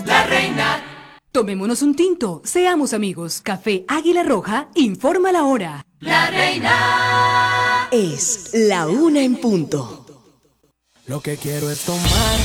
la reina. Tomémonos un tinto, seamos amigos. Café Águila Roja informa la hora. La reina. Es la 1 en punto. Lo que quiero es tomar